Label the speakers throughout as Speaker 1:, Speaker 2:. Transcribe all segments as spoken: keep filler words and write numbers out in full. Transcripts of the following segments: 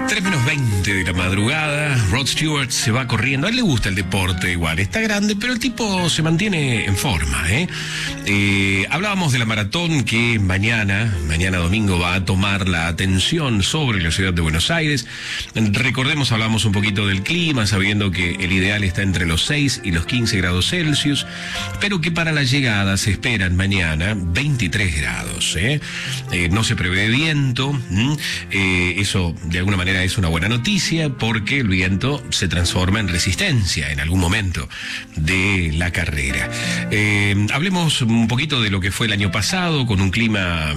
Speaker 1: tres menos veinte de la madrugada, Rod Stewart se va corriendo. A él le gusta el deporte igual, está grande, pero el tipo se mantiene en forma, ¿eh? Eh, hablábamos de la maratón que mañana, mañana domingo, va a tomar la atención sobre la ciudad de Buenos Aires. Recordemos, hablamos un poquito del clima, sabiendo que el ideal está entre los seis y los quince grados Celsius, pero que para la llegada se esperan mañana veintitrés grados, ¿eh? Eh, no se prevé viento, eh, eso de alguna manera es una buena noticia porque el viento se transforma en resistencia en algún momento de la carrera. Eh, hablemos un poquito de lo que fue el año pasado, con un clima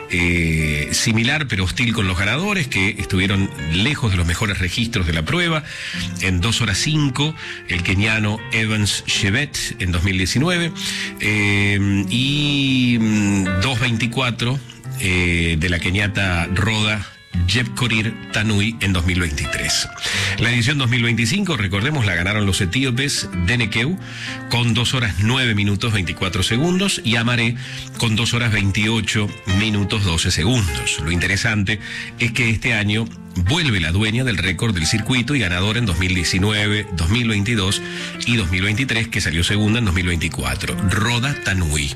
Speaker 1: eh, similar pero hostil con los ganadores, que estuvieron lejos de los mejores registros de la prueba. En dos horas cinco, el keniano Evans Chebet en dos mil diecinueve, eh, y dos veinticuatro eh, de la keniata Roda Jepkorir Tanui en dos mil veintitrés. La edición dos mil veinticinco, recordemos, la ganaron los etíopes Denekeu con dos horas nueve minutos veinticuatro segundos y Amaré con dos horas veintiocho minutos doce segundos. Lo interesante es que este año vuelve la dueña del récord del circuito y ganadora en dos mil diecinueve, dos mil veintidós y dos mil veintitrés, que salió segunda en dos mil veinticuatro, Roda Tanui.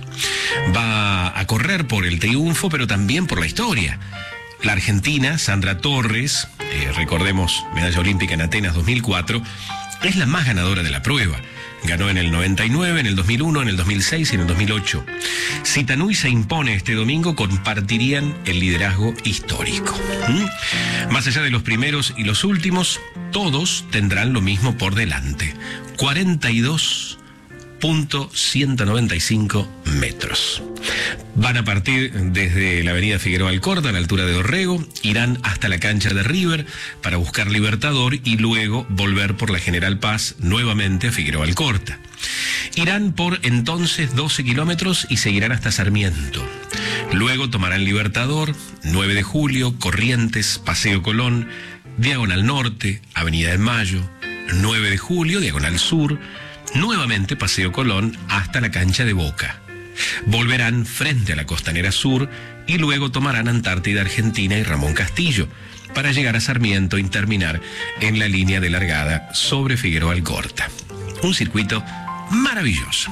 Speaker 1: Va a correr por el triunfo, pero también por la historia. La argentina, Sandra Torres, eh, recordemos, medalla olímpica en Atenas dos mil cuatro, es la más ganadora de la prueba. Ganó en el noventa y nueve, en el dos mil uno, en el dos mil seis y en el dos mil ocho. Si Tanui se impone este domingo, compartirían el liderazgo histórico. ¿Mm? Más allá de los primeros y los últimos, todos tendrán lo mismo por delante. cuarenta y dos punto ciento noventa y cinco metros. Van a partir desde la avenida Figueroa Alcorta, a la altura de Dorrego, irán hasta la cancha de River para buscar Libertador y luego volver por la General Paz nuevamente a Figueroa Alcorta. Irán por entonces doce kilómetros y seguirán hasta Sarmiento. Luego tomarán Libertador, nueve de julio, Corrientes, Paseo Colón, Diagonal Norte, Avenida de Mayo, nueve de julio, Diagonal Sur, nuevamente Paseo Colón hasta la cancha de Boca. Volverán frente a la Costanera Sur y luego tomarán Antártida Argentina y Ramón Castillo para llegar a Sarmiento y terminar en la línea de largada sobre Figueroa Alcorta. Un circuito maravilloso.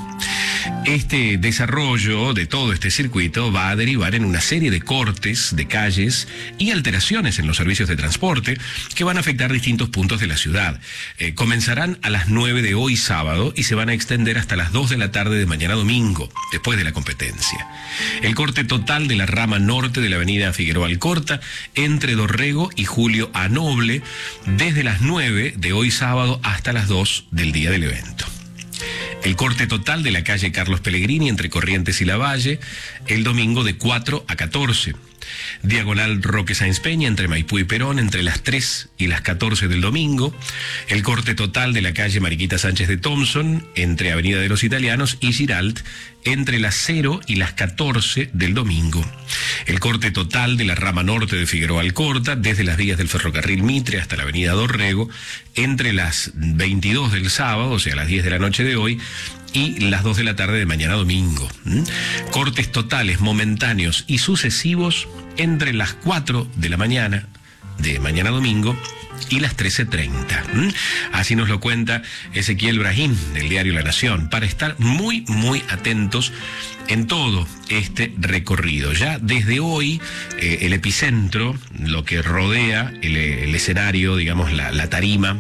Speaker 1: Este desarrollo de todo este circuito va a derivar en una serie de cortes de calles y alteraciones en los servicios de transporte que van a afectar distintos puntos de la ciudad. Eh, comenzarán a las nueve de hoy sábado y se van a extender hasta las dos de la tarde de mañana domingo, después de la competencia. El corte total de la rama norte de la avenida Figueroa Alcorta entre Dorrego y Julio A. Noble, desde las nueve de hoy sábado hasta las dos del día del evento. El corte total de la calle Carlos Pellegrini entre Corrientes y Lavalle, el domingo de cuatro a catorce. Diagonal Roque Sáenz Peña entre Maipú y Perón entre las tres y las catorce del domingo. El corte total de la calle Mariquita Sánchez de Thompson entre Avenida de los Italianos y Giralt entre las cero y las catorce del domingo. El corte total de la rama norte de Figueroa Alcorta desde las vías del ferrocarril Mitre hasta la avenida Dorrego entre las veintidós del sábado, o sea las diez de la noche de hoy, y las dos de la tarde de mañana domingo. ¿Mm? Cortes totales, momentáneos y sucesivos entre las cuatro de la mañana de mañana domingo y las trece treinta. ¿Mm? Así nos lo cuenta Ezequiel Brahim del diario La Nación, para estar muy, muy atentos en todo este recorrido. Ya desde hoy, eh, el epicentro, lo que rodea el, el escenario, digamos, la, la tarima,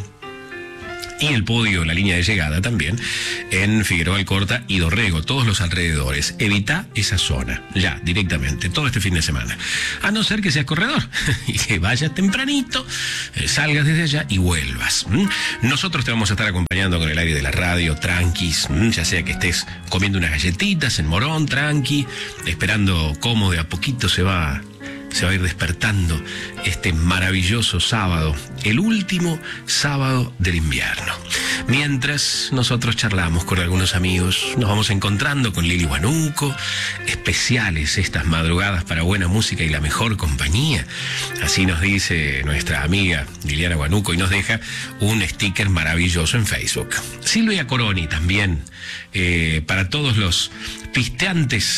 Speaker 1: y el podio, la línea de llegada también, en Figueroa Alcorta y Dorrego, todos los alrededores. Evita esa zona, ya, directamente, todo este fin de semana. A no ser que seas corredor, y que vayas tempranito, eh, salgas desde allá y vuelvas. ¿Mm? Nosotros te vamos a estar acompañando con el aire de la radio, tranquis, ¿Mm? ya sea que estés comiendo unas galletitas en Morón, tranqui, esperando cómo de a poquito se va... se va a ir despertando este maravilloso sábado, el último sábado del invierno. Mientras nosotros charlamos con algunos amigos, nos vamos encontrando con Lili Huánuco, especiales estas madrugadas para buena música y la mejor compañía. Así nos dice nuestra amiga Liliana Huánuco y nos deja un sticker maravilloso en Facebook. Silvia Coroni también, eh, para todos los pisteantes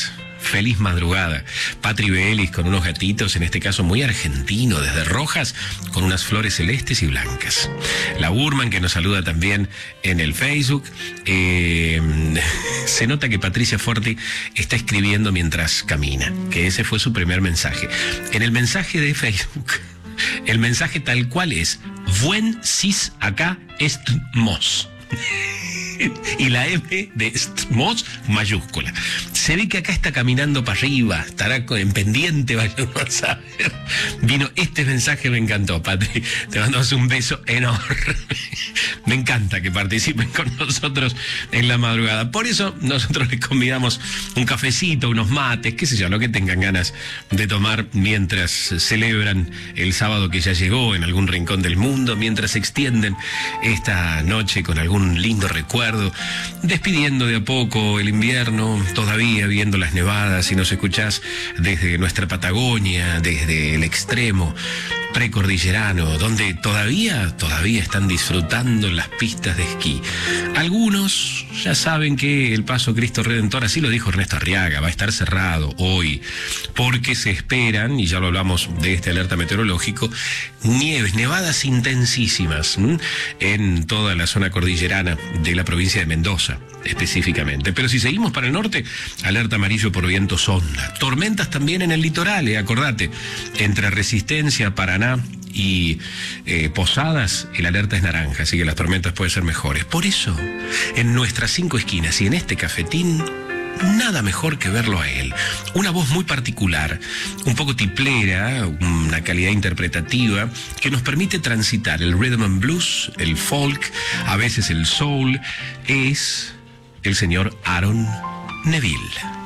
Speaker 1: Feliz madrugada. Patri Belis con unos gatitos, en este caso muy argentino, desde Rojas, con unas flores celestes y blancas. La Burman, que nos saluda también en el Facebook. Eh, se nota que Patricia Forti está escribiendo mientras camina, que ese fue su primer mensaje. En el mensaje de Facebook, el mensaje tal cual es: Buen sis acá estmos. Y la M de estmos mayúscula. Se ve que acá está caminando para arriba, estará en pendiente, vayan a saber. Vino este mensaje, me encantó, Patri. Te mandamos un beso enorme. Me encanta que participen con nosotros en la madrugada. Por eso nosotros les convidamos un cafecito, unos mates, qué sé yo, lo que tengan ganas de tomar mientras celebran el sábado que ya llegó en algún rincón del mundo, mientras se extienden esta noche con algún lindo recuerdo, despidiendo de a poco el invierno, todavía viendo las nevadas, si nos escuchás desde nuestra Patagonia, desde el extremo precordillerano, donde todavía, todavía están disfrutando las pistas de esquí. Algunos ya saben que el Paso Cristo Redentor, así lo dijo Ernesto Arriaga, va a estar cerrado hoy, porque se esperan, y ya lo hablamos de este alerta meteorológico, nieves, nevadas intensísimas ¿m? en toda la zona cordillerana de la provincia de Mendoza, específicamente. Pero si seguimos para el norte, alerta amarillo por viento sonda. Tormentas también en el litoral, eh, acordate, entre Resistencia, Paraná y eh, Posadas, el alerta es naranja, así que las tormentas pueden ser mejores. Por eso, en nuestras cinco esquinas y en este cafetín, nada mejor que verlo a él. Una voz muy particular, un poco tiplera, una calidad interpretativa que nos permite transitar el rhythm and blues, el folk, a veces el soul. Es el señor Aaron Neville.